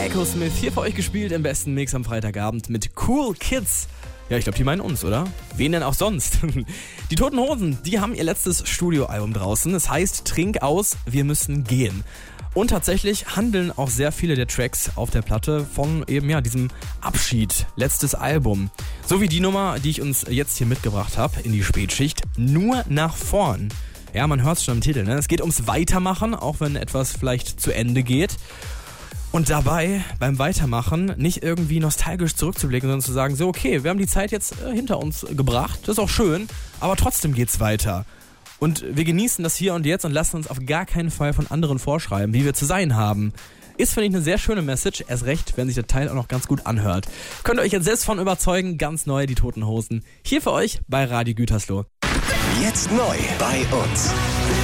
Echosmith hier für euch gespielt im besten Mix am Freitagabend mit Cool Kids. Ja, ich glaube, die meinen uns, oder? Wen denn auch sonst? Die Toten Hosen, die haben ihr letztes Studioalbum draußen. Es heißt Trink aus, wir müssen gehen. Und tatsächlich handeln auch sehr viele der Tracks auf der Platte von eben diesem Abschied, letztes Album. So wie die Nummer, die ich uns jetzt hier mitgebracht habe in die Spätschicht, nur nach vorn. Ja, man hört es schon im Titel, ne? Es geht ums Weitermachen, auch wenn etwas vielleicht zu Ende geht. Und dabei, beim Weitermachen, nicht irgendwie nostalgisch zurückzublicken, sondern zu sagen, so okay, wir haben die Zeit jetzt hinter uns gebracht, das ist auch schön, aber trotzdem geht's weiter. Und wir genießen das hier und jetzt und lassen uns auf gar keinen Fall von anderen vorschreiben, wie wir zu sein haben. Ist, finde ich, eine sehr schöne Message, erst recht, wenn sich der Teil auch noch ganz gut anhört. Könnt ihr euch jetzt selbst von überzeugen, ganz neu, die Toten Hosen. Hier für euch bei Radio Gütersloh. Jetzt neu bei uns.